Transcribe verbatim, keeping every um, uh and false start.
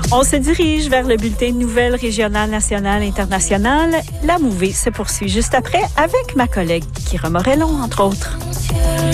On se dirige vers le bulletin de nouvelles régionales, nationales, internationales. La mouvée se poursuit juste après avec ma collègue Kira Morellon, entre autres.